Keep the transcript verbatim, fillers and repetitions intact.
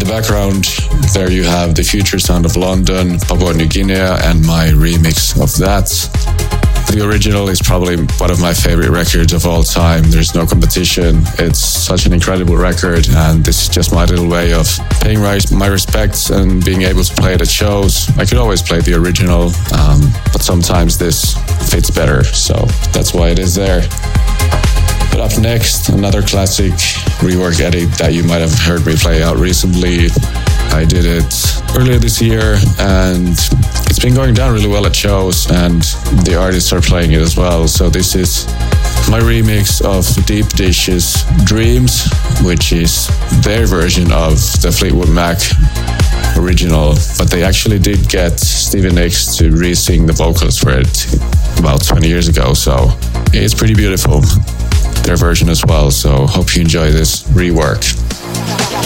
background, there you have the future sound of London, Papua New Guinea, and my remix of that. The original is probably one of my favorite records of all time. There's no competition. It's such an incredible record, and this is just my little way of paying my respects and being able to play it at shows. I could always play the original, um, but sometimes this fits better, so that's why it is there. But up next, another classic rework edit that you might have heard me play out recently. I did it earlier this year, and it's been going down really well at shows, and the artists are playing it as well. So this is my remix of Deep Dish's Dreams, which is their version of the Fleetwood Mac original, but they actually did get Stevie Nicks to re-sing the vocals for it about twenty years ago, so it's pretty beautiful, their version as well. So hope you enjoy this rework.